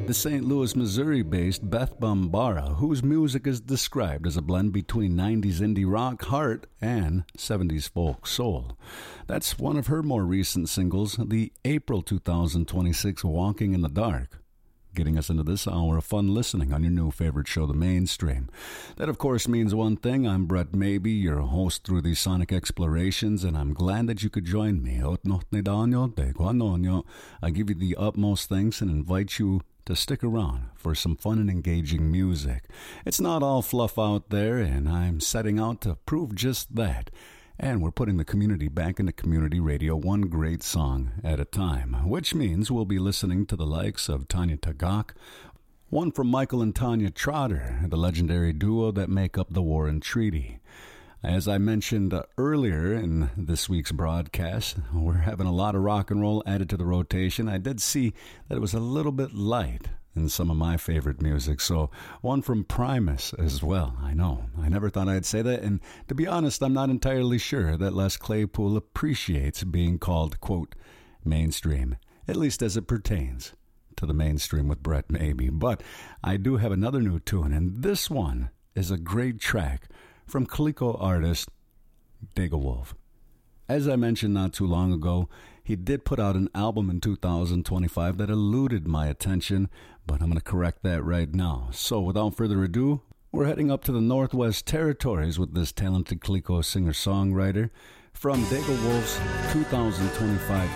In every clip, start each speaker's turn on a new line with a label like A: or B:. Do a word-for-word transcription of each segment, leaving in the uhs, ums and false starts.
A: The Saint Louis, Missouri-based Beth Bambara, whose music is described as a blend between nineties indie rock, heart, and seventies folk soul. That's one of her more recent singles, the April two thousand twenty-six Walking in the Dark, getting us into this hour of fun listening on your new favorite show, The Mainstream. That, of course, means one thing. I'm Brett Maybe, your host through these sonic explorations, and I'm glad that you could join me. I give you the utmost thanks and invite you to stick around for some fun and engaging music. It's not all fluff out there, and I'm setting out to prove just that. And we're putting the community back into community radio one great song at a time, which means we'll be listening to the likes of Tanya Tagaq, one from Michael and Tanya Trotter, the legendary duo that make up the War and Treaty. As I mentioned uh, earlier in this week's broadcast, we're having a lot of rock and roll added to the rotation. I did see that it was a little bit light in some of my favorite music, so one from Primus as well. I know, I never thought I'd say that, and to be honest, I'm not entirely sure that Les Claypool appreciates being called, quote, mainstream, at least as it pertains to the mainstream with Brett Maybe. But I do have another new tune, and this one is a great track from Coleco artist Digawolf. As I mentioned not too long ago, he did put out an album in two thousand twenty-five that eluded my attention, but I'm going to correct that right now. So without further ado, we're heading up to the Northwest Territories with this talented Coleco singer-songwriter from Digawolf's two thousand twenty-five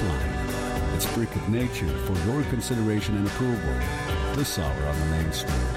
A: Trapline. It's Freak of Nature for your consideration and approval this hour on The Mainstream.